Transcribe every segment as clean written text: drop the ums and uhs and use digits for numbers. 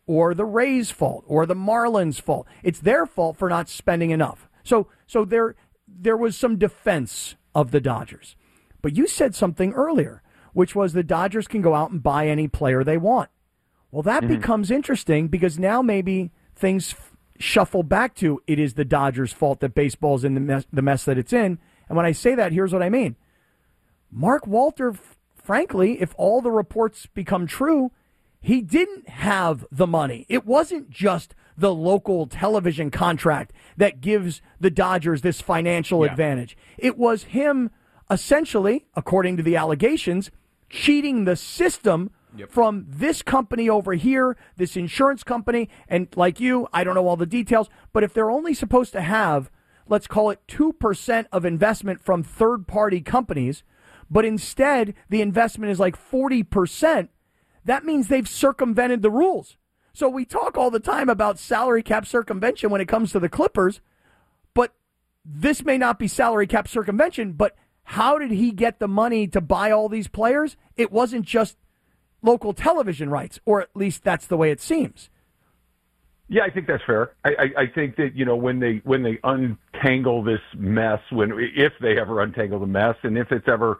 or the Rays' fault or the Marlins' fault. It's their fault for not spending enough. So there was some defense of the Dodgers. But you said something earlier, which was the Dodgers can go out and buy any player they want. Well, that becomes interesting because now maybe things shuffle back to it is the Dodgers' fault that baseball's in the mess that it's in. And when I say that, here's what I mean. Mark Walter, frankly, if all the reports become true, he didn't have the money. It wasn't just the local television contract that gives the Dodgers this financial advantage. It was him essentially, according to the allegations, cheating the system from this company over here, this insurance company. And like you, I don't know all the details, but if they're only supposed to have, let's call it 2% of investment from third-party companies, but instead the investment is like 40%, that means they've circumvented the rules. So we talk all the time about salary cap circumvention when it comes to the Clippers, but this may not be salary cap circumvention, but how did he get the money to buy all these players? It wasn't just local television rights, or at least that's the way it seems. Yeah, I think that's fair. I think that, when they untangle this mess, if they ever untangle the mess, and if it's ever,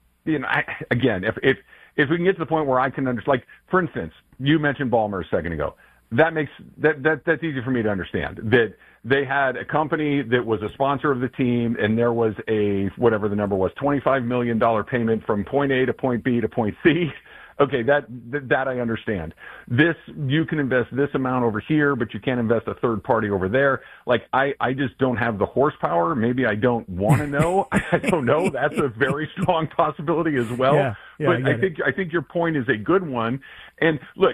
if we can get to the point where I can understand, like, for instance, you mentioned Ballmer a second ago. That's easy for me to understand. That they had a company that was a sponsor of the team, and there was a, whatever the number was, $25 million payment from point A to point B to point C. Okay, that I understand. This, you can invest this amount over here, but you can't invest a third party over there. Like, I just don't have the horsepower. Maybe I don't want to know. I don't know. That's a very strong possibility as well. Yeah, but I think your point is a good one. And look,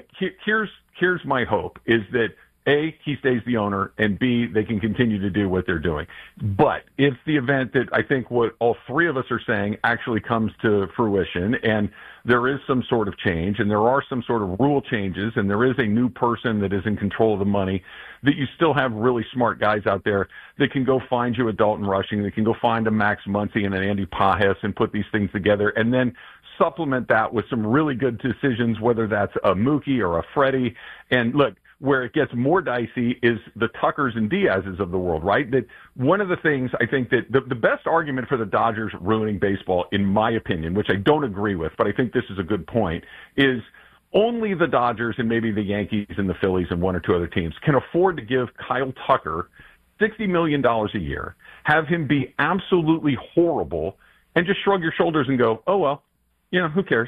here's my hope is that A, he stays the owner, and B, they can continue to do what they're doing. But if the event that I think what all three of us are saying actually comes to fruition, and there is some sort of change, and there are some sort of rule changes, and there is a new person that is in control of the money, that you still have really smart guys out there that can go find you a Dalton Rushing, that can go find a Max Muncy and an Andy Pajes and put these things together, and then supplement that with some really good decisions, whether that's a Mookie or a Freddie. And look, where it gets more dicey is the Tuckers and Diaz's of the world, right? That one of the things I think that the best argument for the Dodgers ruining baseball, in my opinion, which I don't agree with, but I think this is a good point, is only the Dodgers and maybe the Yankees and the Phillies and one or two other teams can afford to give Kyle Tucker $60 million a year, have him be absolutely horrible, and just shrug your shoulders and go, oh, well, who cares?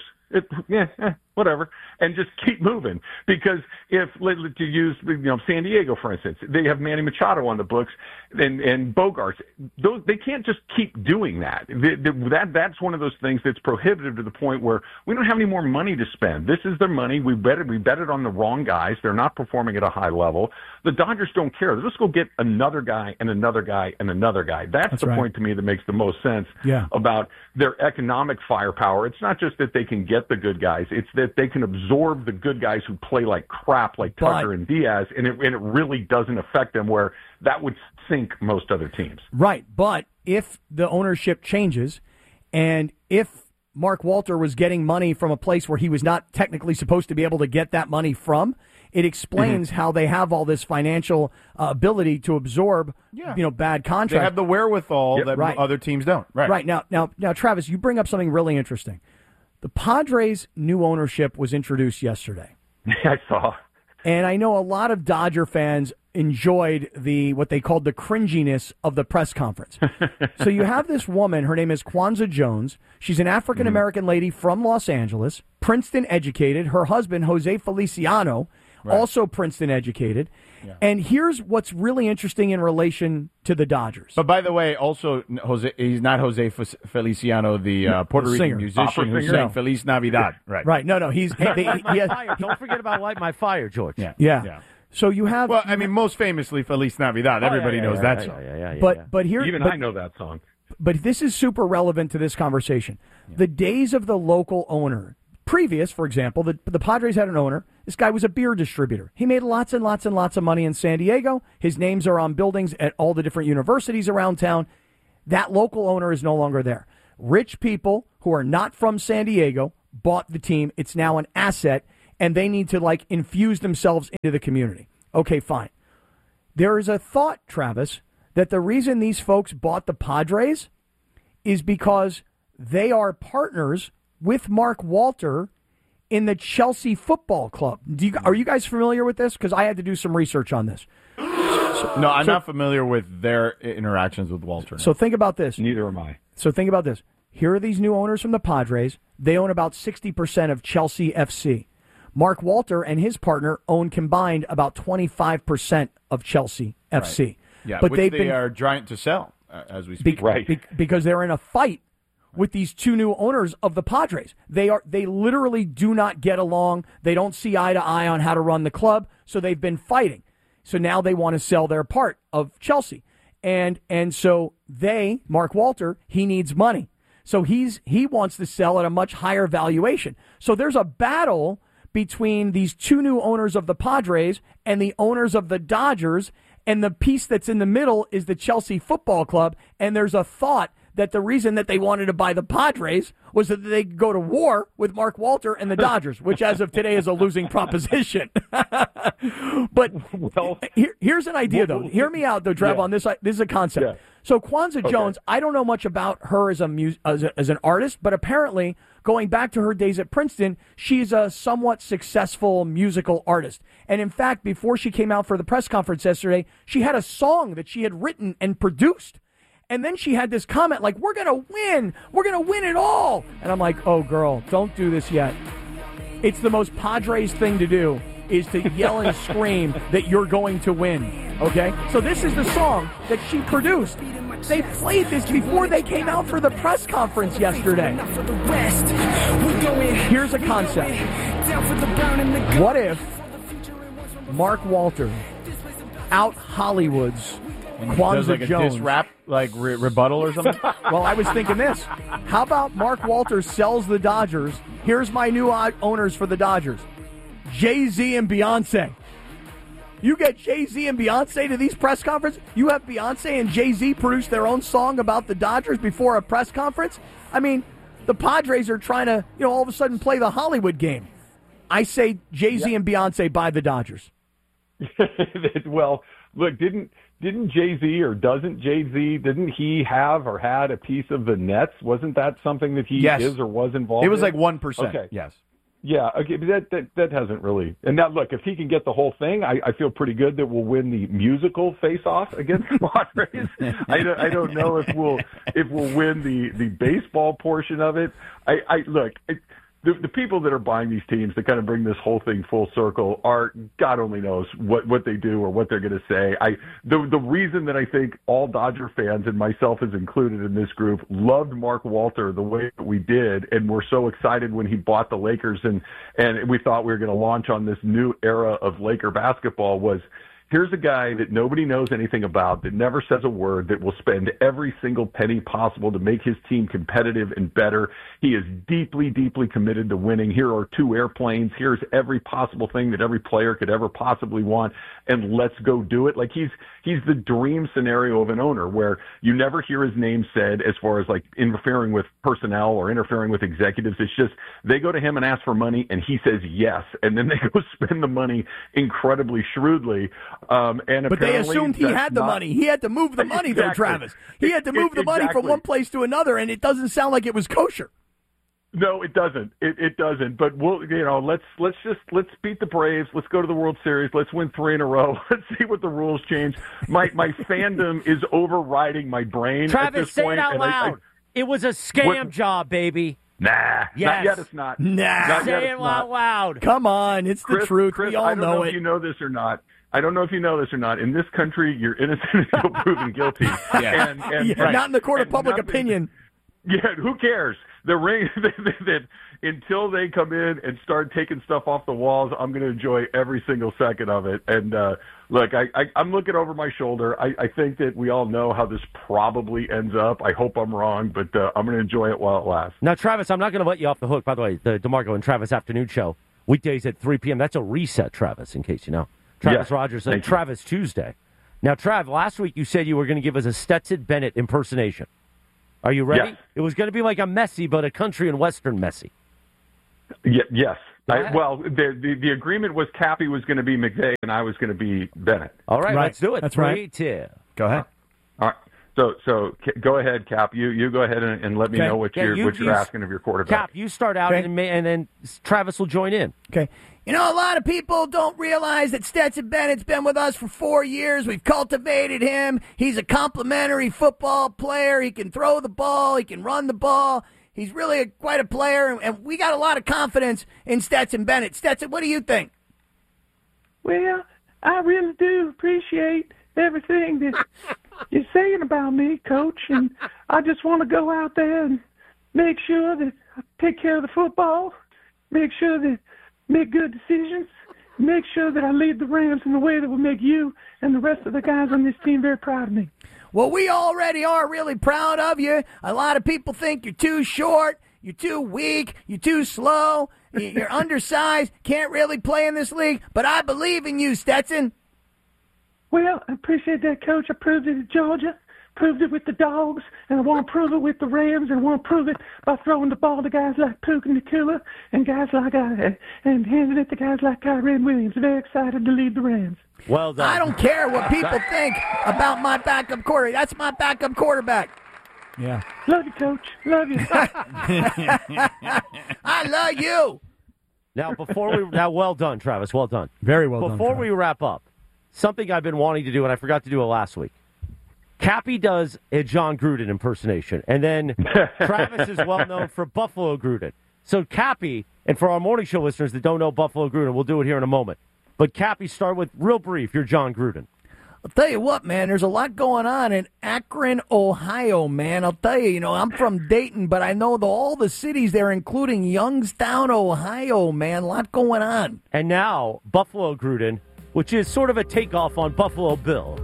Whatever, and just keep moving. Because if, to use, San Diego, for instance, they have Manny Machado on the books and Bogarts. They can't just keep doing that. That's one of those things that's prohibitive to the point where we don't have any more money to spend. This is their money. We bet it on the wrong guys. They're not performing at a high level. The Dodgers don't care. They'll just go get another guy and another guy and another guy. That's the point to me that makes the most sense about their economic firepower. It's not just that they can get the good guys. It's that they can absorb the good guys who play like crap, like Tucker and Diaz, and it really doesn't affect them, where that would sink most other teams. Right, but if the ownership changes, and if Mark Walter was getting money from a place where he was not technically supposed to be able to get that money from, it explains how they have all this financial ability to absorb, bad contracts. They have the wherewithal that other teams don't. Right. Now, Travis, you bring up something really interesting. The Padres' new ownership was introduced yesterday. I saw. And I know a lot of Dodger fans enjoyed what they called the cringiness of the press conference. So you have this woman, her name is Kwanzaa Jones. She's an African-American lady from Los Angeles, Princeton educated. Her husband, Jose Feliciano, also Princeton educated. Yeah. And here's what's really interesting in relation to the Dodgers. But by the way, also, he's not Jose Feliciano, the Puerto Rican musician who sang Feliz Navidad. Right. No, he's... Don't forget about Light My Fire, George. Yeah. So you have... Well, I mean, most famously, Feliz Navidad. Everybody knows that song. But here... I know that song. But this is super relevant to this conversation. Yeah. The days of the local owner... Previous, for example, the Padres had an owner. This guy was a beer distributor. He made lots and lots and lots of money in San Diego. His names are on buildings at all the different universities around town. That local owner is no longer there. Rich people who are not from San Diego bought the team. It's now an asset. and they need to like infuse themselves into the community. Okay, fine. There is a thought, Travis, that the reason these folks bought the Padres is because they are partners with Mark Walter in the Chelsea Football Club. Are you guys familiar with this? Because I had to do some research on this. No, I'm not familiar with their interactions with Walter. So think about this. Neither am I. So think about this. Here are these new owners from the Padres. They own about 60% of Chelsea FC. Mark Walter and his partner own combined about 25% of Chelsea FC. Right. Yeah, but which they are trying to sell as we speak. Because they're in a fight with these two new owners of the Padres. They literally do not get along. They don't see eye to eye on how to run the club, so they've been fighting. So now they want to sell their part of Chelsea. And so Mark Walter, he needs money. So he wants to sell at a much higher valuation. So there's a battle between these two new owners of the Padres and the owners of the Dodgers, and the piece that's in the middle is the Chelsea Football Club, and there's a thought that the reason that they wanted to buy the Padres was that they could go to war with Mark Walter and the Dodgers, which as of today is a losing proposition. But here's an idea, though. Hear me out, though, Trev, on this. This is a concept. Yeah. So Kwanzaa Jones, I don't know much about her as an artist, but apparently, going back to her days at Princeton, she's a somewhat successful musical artist. And in fact, before she came out for the press conference yesterday, she had a song that she had written and produced. And then she had this comment like, we're going to win. We're going to win it all. And I'm like, oh, girl, don't do this yet. It's the most Padres thing to do is to yell and scream that you're going to win. Okay? So this is the song that she produced. They played this before they came out for the press conference yesterday. Here's a concept. What if Mark Walter out Hollywoods Kwanzaa like Jones? Diss rap, like rebuttal or something? Well, I was thinking this. How about Mark Walter sells the Dodgers? Here's my new owners for the Dodgers. Jay-Z and Beyonce. You get Jay-Z and Beyonce to these press conferences? You have Beyonce and Jay-Z produce their own song about the Dodgers before a press conference? I mean, the Padres are trying to, all of a sudden play the Hollywood game. I say Jay-Z and Beyonce buy the Dodgers. Well, look, didn't Jay-Z or doesn't Jay-Z, didn't he have or had a piece of the Nets? Wasn't that something that he is or was involved in? It was like 1%. Okay. Yes. Yeah, okay, but that hasn't really. And now, look, if he can get the whole thing, I feel pretty good that we'll win the musical face-off against the Padres. I don't know if we'll win the baseball portion of it. The people that are buying these teams that kind of bring this whole thing full circle are, God only knows what they do or what they're going to say. The reason that I think all Dodger fans, and myself is included in this group, loved Mark Walter the way that we did and were so excited when he bought the Lakers and we thought we were going to launch on this new era of Laker basketball was, here's a guy that nobody knows anything about, that never says a word, that will spend every single penny possible to make his team competitive and better. He is deeply, deeply committed to winning. Here are 2 airplanes. Here's every possible thing that every player could ever possibly want, and let's go do it. Like he's the dream scenario of an owner where you never hear his name said as far as like interfering with personnel or interfering with executives. It's just they go to him and ask for money, and he says yes, and then they go spend the money incredibly shrewdly. But they assumed he had the money. He had to move the money, though, Travis. He had to move the money from one place to another, and it doesn't sound like it was kosher. No, it doesn't. It doesn't. But we'll, let's beat the Braves. Let's go to the World Series. Let's win 3 in a row. Let's see what the rules change. My fandom is overriding my brain. Travis, at this say point, it out loud. It was a scam job, baby. Nah, yes. Not yet. It's not. Nah, say it out loud. Come on, it's the truth. Chris, we all I don't know it. if you know this or not. I don't know if you know this or not. In this country, you're innocent until proven guilty. Yeah. Not in the court of public opinion. Yeah, who cares? The ring that until they come in and start taking stuff off the walls, I'm going to enjoy every single second of it. And look, I'm looking over my shoulder. I think that we all know how this probably ends up. I hope I'm wrong, but I'm going to enjoy it while it lasts. Now, Travis, I'm not going to let you off the hook. By the way, the DeMarco and Travis afternoon show, weekdays at 3 p.m. That's a reset, Travis, in case you know. Travis Rogers and Travis Tuesday. Now, Trav, last week you said you were going to give us a Stetson Bennett impersonation. Are you ready? Yes. It was going to be like a Messi, but a country and western Messi. Yes. The agreement was Cappy was going to be McVay and I was going to be Bennett. All right, let's do it. That's 3, right. 2. Go ahead. All right. So go ahead, Cap. You go ahead and let me know what you're asking of your quarterback. Cap, you start out and then Travis will join in. Okay. You know, a lot of people don't realize that Stetson Bennett's been with us for 4 years. We've cultivated him. He's a complimentary football player. He can throw the ball. He can run the ball. He's really quite a player, and we got a lot of confidence in Stetson Bennett. Stetson, what do you think? Well, I really do appreciate everything that you're saying about me, Coach, and I just want to go out there and make sure that I take care of the football, make sure that I make good decisions, make sure that I lead the Rams in the way that will make you and the rest of the guys on this team very proud of me. Well, we already are really proud of you. A lot of people think you're too short, you're too weak, you're too slow, you're undersized, can't really play in this league, but I believe in you, Stetson. Well, I appreciate that, Coach. I proved it at Georgia, proved it with the Dogs, and I want to prove it with the Rams, and I want to prove it by throwing the ball to guys like Puka Nacua and guys like and handing it to guys like Kyren Williams. Very excited to lead the Rams. Well done. I don't care what people think about my backup quarterback. That's my backup quarterback. Yeah. Love you, Coach. Love you. I love you. Now, well done, Travis. Well done. Very well done. Before we wrap up, something I've been wanting to do, and I forgot to do it last week. Cappy does a John Gruden impersonation, and then Travis is well known for Buffalo Gruden. So Cappy, and for our morning show listeners that don't know Buffalo Gruden, we'll do it here in a moment. But Cappy, start with real brief. You're John Gruden. I'll tell you what, man, there's a lot going on in Akron, Ohio, man. I'll tell you, I'm from Dayton, but I know all the cities there, including Youngstown, Ohio, man. A lot going on. And now, Buffalo Gruden, which is sort of a takeoff on Buffalo Bill.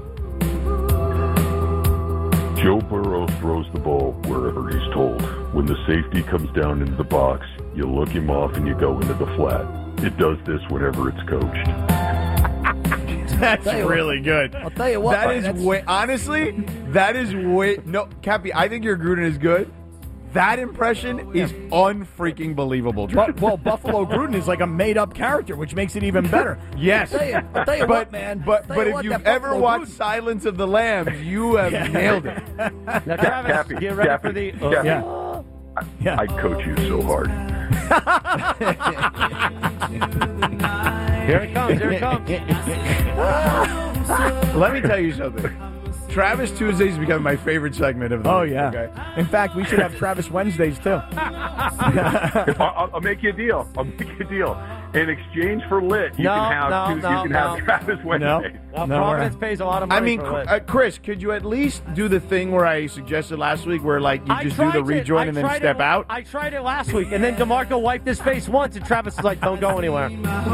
Joe Burrow throws the ball wherever he's told. When the safety comes down into the box, you look him off and you go into the flat. It does this whenever it's coached. That's really good. I'll tell you what. That is way, honestly, that is way, no, Cappy, I think your Gruden is good. That impression is unfreaking believable. Well, Buffalo Gruden is like a made-up character, which makes it even better. Yes. I'll tell you what, man. But if you've ever watched Silence of the Lambs, you have nailed it. Now, Travis, Cappy, get ready for the... I coach you so hard. Here it comes. Let me tell you something. Travis Tuesdays is becoming my favorite segment of the week. Yeah. Okay? In fact, we should have Travis Wednesdays, too. I'll make you a deal. In exchange for Lit, you can have Travis Wednesday. Providence pays a lot of money for Lit. Chris, could you at least do the thing where I suggested last week where, like, you just do the rejoin and then step out? I tried it last week, and then DeMarco wiped his face once, and Travis was like, don't go anywhere.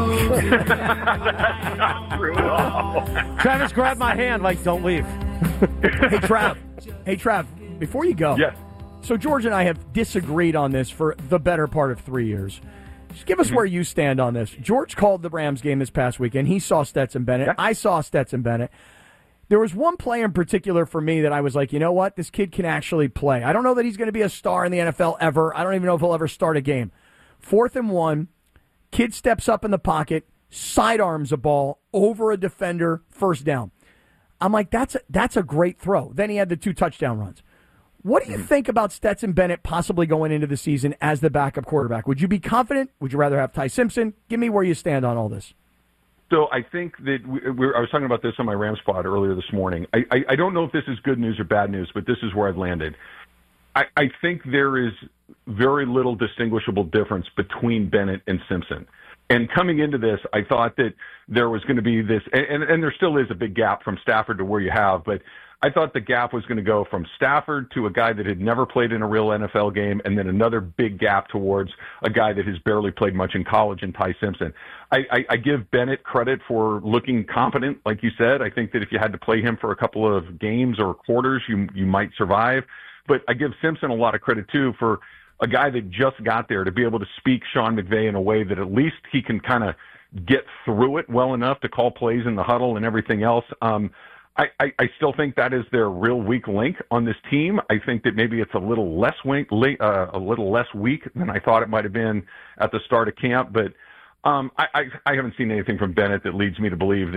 That's not true at all. Travis grabbed my hand like, don't leave. Hey, Trav, before you go. Yes. So George and I have disagreed on this for the better part of 3 years. Just give us where you stand on this. George called the Rams game this past weekend. He saw Stetson Bennett. Yeah. I saw Stetson Bennett. There was one play in particular for me that I was like, you know what? This kid can actually play. I don't know that he's going to be a star in the NFL ever. I don't even know if he'll ever start a game. 4th and 1, kid steps up in the pocket, sidearms a ball over a defender, first down. I'm like, that's a great throw. Then he had the 2 touchdown runs. What do you think about Stetson Bennett possibly going into the season as the backup quarterback? Would you be confident? Would you rather have Ty Simpson? Give me where you stand on all this. So I think that I was talking about this on my Rams pod earlier this morning. I don't know if this is good news or bad news, but this is where I've landed. I think there is very little distinguishable difference between Bennett and Simpson. And coming into this, I thought that there was going to be this, and there still is a big gap from Stafford to where you have, but I thought the gap was going to go from Stafford to a guy that had never played in a real NFL game, and then another big gap towards a guy that has barely played much in college in Ty Simpson. I give Bennett credit for looking competent, like you said. I think that if you had to play him for a couple of games or quarters, you might survive. But I give Simpson a lot of credit, too, for a guy that just got there to be able to speak Sean McVay in a way that at least he can kind of get through it well enough to call plays in the huddle and everything else. I still think that is their real weak link on this team. I think that maybe it's a little less weak than I thought it might have been at the start of camp. But I haven't seen anything from Bennett that leads me to believe